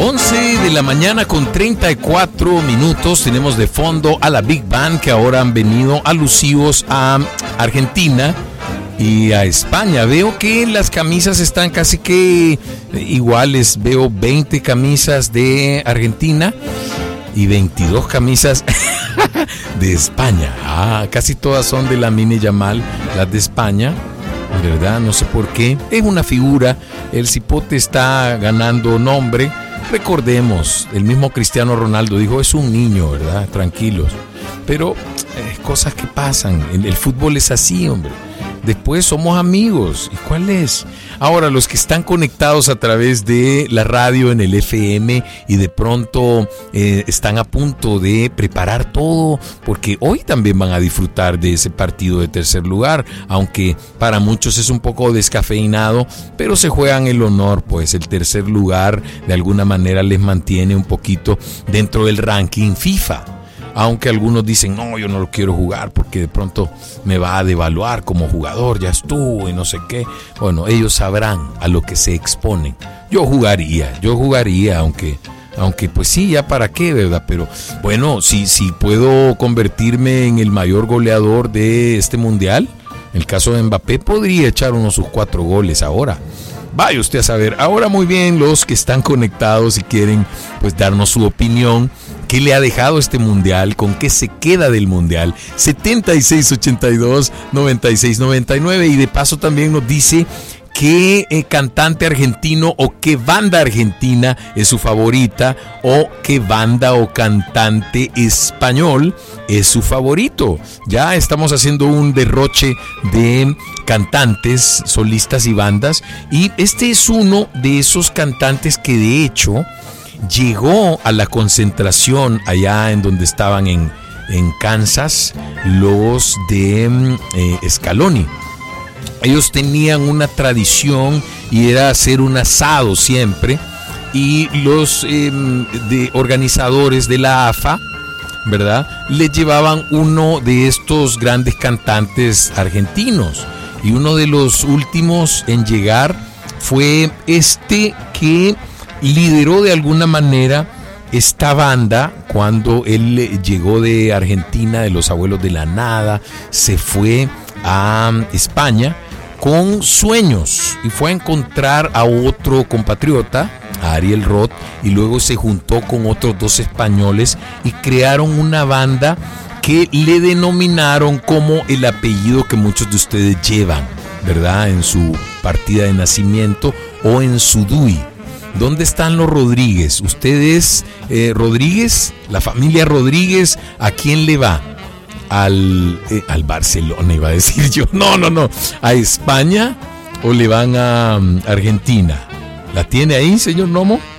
11 de la mañana con 34 minutos. Tenemos de fondo a la Big Band, que ahora han venido alusivos a Argentina y a España. Veo que las camisas están casi que iguales. Veo 20 camisas de Argentina y 22 camisas de España. Casi todas son de Lamine Yamal, las de España. ¿Verdad? No sé por qué. Es una figura. El cipote está ganando nombre. Recordemos, el mismo Cristiano Ronaldo dijo, es un niño, ¿verdad? Tranquilos. Pero cosas que pasan. El fútbol es así, hombre. Después somos amigos. ¿Y cuál es? Ahora, los que están conectados a través de la radio en el FM y de pronto están a punto de preparar todo, porque hoy también van a disfrutar de ese partido de tercer lugar, aunque para muchos es un poco descafeinado, pero se juegan el honor, pues el tercer lugar de alguna manera les mantiene un poquito dentro del ranking FIFA. Aunque algunos dicen, no, yo no lo quiero jugar porque de pronto me va a devaluar como jugador, ya estuvo y no sé qué. Bueno, ellos sabrán a lo que se exponen. Yo jugaría, aunque pues sí, ya para qué, ¿verdad? Pero bueno, si puedo convertirme en el mayor goleador de este mundial, en el caso de Mbappé, podría echar unos sus 4 goles ahora. Vaya usted a saber. Ahora muy bien, los que están conectados y quieren pues darnos su opinión. ¿Qué le ha dejado este mundial? ¿Con qué se queda del mundial? 7682-9699. Y de paso también nos dice qué cantante argentino o qué banda argentina es su favorita, o qué banda o cantante español es su favorito. Ya estamos haciendo un derroche de cantantes, solistas y bandas, y este es uno de esos cantantes que de hecho llegó a la concentración allá en donde estaban en Kansas, los de Scaloni. Ellos tenían una tradición y era hacer un asado siempre, y los de organizadores de la AFA, ¿verdad?, les llevaban uno de estos grandes cantantes argentinos, y uno de los últimos en llegar fue este que lideró de alguna manera esta banda cuando él llegó de Argentina, de los Abuelos de la Nada, se fue a España con sueños y fue a encontrar a otro compatriota, a Ariel Roth, y luego se juntó con otros 2 españoles y crearon una banda que le denominaron como el apellido que muchos de ustedes llevan, ¿verdad?, en su partida de nacimiento o en su DUI. ¿Dónde están los Rodríguez? ¿Ustedes, Rodríguez, la familia Rodríguez, a quién le va? Al Barcelona, iba a decir yo. No. ¿A España o le van a Argentina? ¿La tiene ahí, señor Nomo?